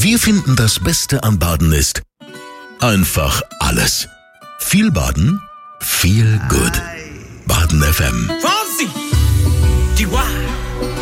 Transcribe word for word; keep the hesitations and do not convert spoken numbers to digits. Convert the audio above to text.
Wir finden, das Beste an Baden ist einfach alles. Viel Baden, viel gut. Baden F M. Fonsi! Chihuahua!